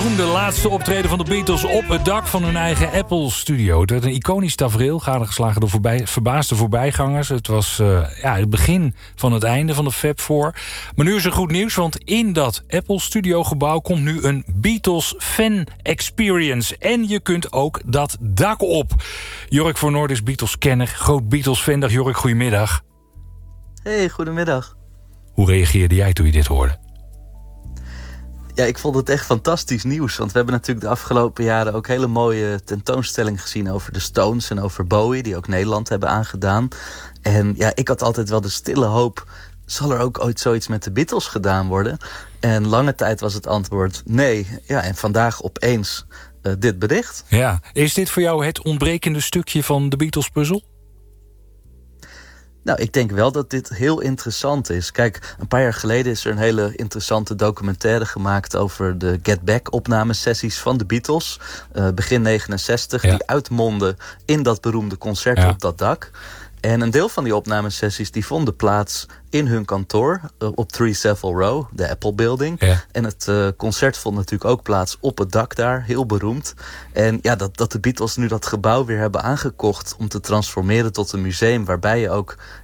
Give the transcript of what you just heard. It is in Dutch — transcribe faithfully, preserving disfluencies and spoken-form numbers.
beroemde laatste optreden van de Beatles op het dak van hun eigen Apple-studio. Het werd een iconisch tafereel, gadegeslagen door voorbij, verbaasde voorbijgangers. Het was uh, ja, het begin van het einde van de Fab Four. Maar nu is er goed nieuws, want in dat Apple-studiogebouw komt nu een Beatles Fan Experience. En je kunt ook dat dak op. Jork van Noord is Beatles-kenner, groot Beatles-fan. Dag Jork, goedemiddag. Hey, goedemiddag. Hoe reageerde jij toen je dit hoorde? Ja, ik vond het echt fantastisch nieuws. Want we hebben natuurlijk de afgelopen jaren ook hele mooie tentoonstellingen gezien over de Stones en over Bowie, die ook Nederland hebben aangedaan. En ja, ik had altijd wel de stille hoop, zal er ook ooit zoiets met de Beatles gedaan worden? En lange tijd was het antwoord nee. Ja, en vandaag opeens uh, dit bericht. Ja, is dit voor jou het ontbrekende stukje van de Beatles-puzzel? Nou, ik denk wel dat dit heel interessant is. Kijk, een paar jaar geleden is er een hele interessante documentaire gemaakt over de Get Back-opnamesessies van de Beatles. Uh, begin negenenzestig, ja. Die uitmondden in dat beroemde concert ja. op dat dak. En een deel van die opnamesessies die vonden plaats in hun kantoor uh, op three Savile Row, de Apple Building. Ja. En het uh, concert vond natuurlijk ook plaats op het dak daar, heel beroemd. En ja, dat, dat de Beatles nu dat gebouw weer hebben aangekocht om te transformeren tot een museum waarbij je ook